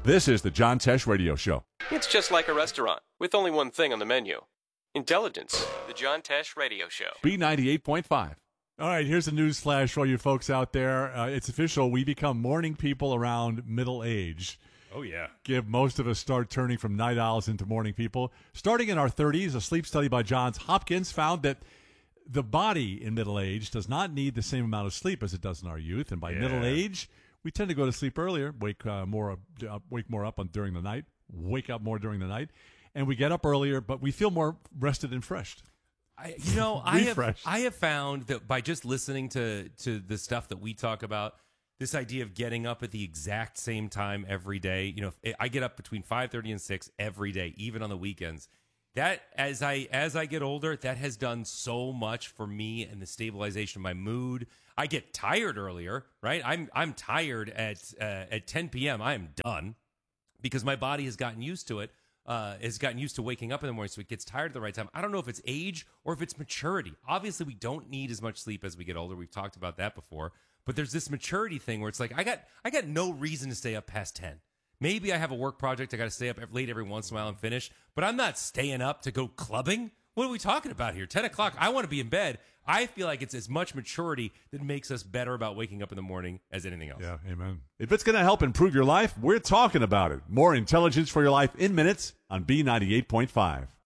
This is the John Tesh Radio Show. It's just like a restaurant, with only one thing on the menu. Intelligence. The John Tesh Radio Show. B98.5. All right, here's a news flash for all you folks out there. It's official. We become morning people around middle age. Oh, yeah. Most of us start turning from night owls into morning people. Starting in our 30s, a sleep study by Johns Hopkins found that the body in middle age does not need the same amount of sleep as it does in our youth. And by middle age, we tend to go to sleep earlier, wake more up during the night, wake up more during the night, and we get up earlier, but we feel more rested and fresh. I have found that by just listening to the stuff that we talk about, this idea of getting up at the exact same time every day, I get up between 5:30 and 6 every day, even on the weekends. That as I get older, that has done so much for me and the stabilization of my mood. I get tired earlier, right? I'm tired at 10 p.m. I am done because my body has gotten used to it. Has gotten used to waking up in the morning, so it gets tired at the right time. I don't know if it's age or if it's maturity. Obviously, we don't need as much sleep as we get older. We've talked about that before. But there's this maturity thing where it's like I got no reason to stay up past 10. Maybe I have a work project I got to stay up late every once in a while and finish, but I'm not staying up to go clubbing. What are we talking about here? 10 o'clock, I want to be in bed. I feel like it's as much maturity that makes us better about waking up in the morning as anything else. Yeah, amen. If it's going to help improve your life, we're talking about it. More intelligence for your life in minutes on B98.5.